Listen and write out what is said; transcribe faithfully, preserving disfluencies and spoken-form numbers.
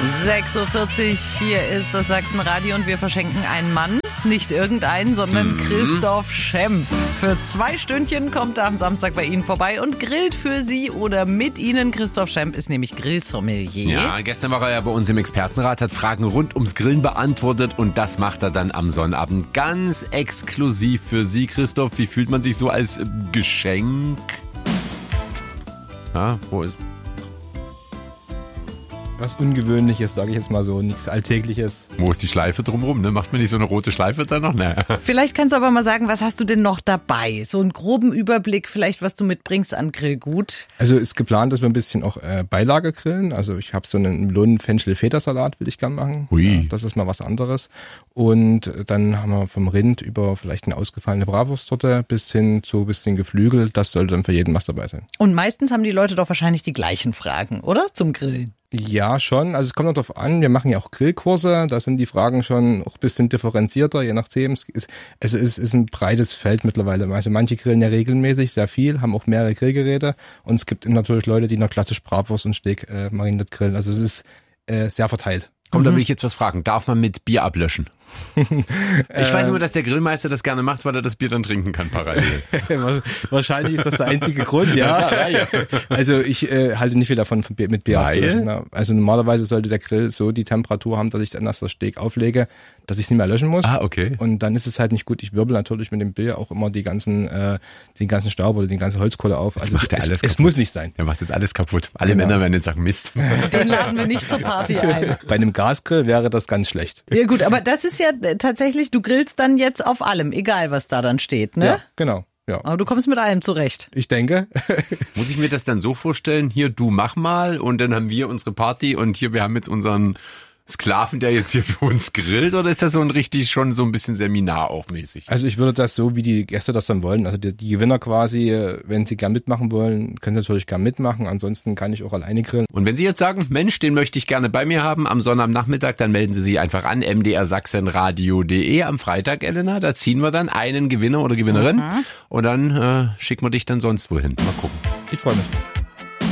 sechs Uhr vierzig, hier ist das Sachsenradio und wir verschenken einen Mann. Nicht irgendeinen, sondern mhm. Christoph Schemp. Für zwei Stündchen kommt er am Samstag bei Ihnen vorbei und grillt für Sie oder mit Ihnen. Christoph Schemp ist nämlich Grillsommelier. Ja, gestern war er ja bei uns im Expertenrat, hat Fragen rund ums Grillen beantwortet und das macht er dann am Sonnabend ganz exklusiv für Sie, Christoph. Wie fühlt man sich so als Geschenk? Ja, wo ist... Was Ungewöhnliches, sage ich jetzt mal so, nichts Alltägliches. Wo ist die Schleife drumherum? Ne? Macht man nicht so eine rote Schleife da noch? Nee. Vielleicht kannst du aber mal sagen, was hast du denn noch dabei? So einen groben Überblick vielleicht, was du mitbringst an Grillgut. Also ist geplant, dass wir ein bisschen auch äh, Beilage grillen. Also ich habe so einen Lohn-Fenchel-Federsalat, will ich gern machen. Ui. Ja, das ist mal was anderes. Und dann haben wir vom Rind über vielleicht eine ausgefallene Bratwursttorte bis hin zu ein bisschen Geflügel. Das sollte dann für jeden was dabei sein. Und meistens haben die Leute doch wahrscheinlich die gleichen Fragen, oder? Zum Grillen. Ja, schon. Also es kommt noch darauf an, wir machen ja auch Grillkurse, da sind die Fragen schon auch ein bisschen differenzierter, je nachdem. Es ist, also es ist ein breites Feld mittlerweile. Also manche grillen ja regelmäßig sehr viel, haben auch mehrere Grillgeräte und es gibt natürlich Leute, die noch klassisch Bratwurst und Steak äh, mariniert grillen. Also es ist äh, sehr verteilt. Komm, mhm. da will ich jetzt was fragen. Darf man mit Bier ablöschen? Ich weiß immer, dass der Grillmeister das gerne macht, weil er das Bier dann trinken kann parallel. Wahrscheinlich ist das der einzige Grund, ja. Also ich äh, halte nicht viel davon, mit Bier abzulöschen. Also normalerweise sollte der Grill so die Temperatur haben, dass ich dann das Steak auflege, dass ich es nicht mehr löschen muss. Ah, okay. Und dann ist es halt nicht gut. Ich wirbel natürlich mit dem Bier auch immer die ganzen, äh, den ganzen Staub oder die ganze Holzkohle auf. Das also macht es, alles es muss nicht sein. Er macht jetzt alles kaputt. Alle Genau. Männer werden jetzt sagen, Mist. Den laden wir nicht zur Party ein. Bei einem Gasgrill wäre das ganz schlecht. Ja gut, aber das ist ja tatsächlich, du grillst dann jetzt auf allem, egal was da dann steht, ne? Ja, genau. Ja. Aber du kommst mit allem zurecht. Ich denke. Muss ich mir das dann so vorstellen, hier, du mach mal und dann haben wir unsere Party und hier, wir haben jetzt unseren Sklaven, der jetzt hier für uns grillt, oder ist das so ein richtig schon so ein bisschen Seminar auch mäßig? Also ich würde das so, wie die Gäste das dann wollen. Also die, die Gewinner quasi, wenn sie gern mitmachen wollen, können sie natürlich gern mitmachen. Ansonsten kann ich auch alleine grillen. Und wenn Sie jetzt sagen, Mensch, den möchte ich gerne bei mir haben am Sonnabendnachmittag, dann melden Sie sich einfach an, m d r sachsenradio punkt d e am Freitag, Elena. Da ziehen wir dann einen Gewinner oder Gewinnerin mhm. und dann äh, schicken wir dich dann sonst wohin. Mal gucken. Ich freue mich.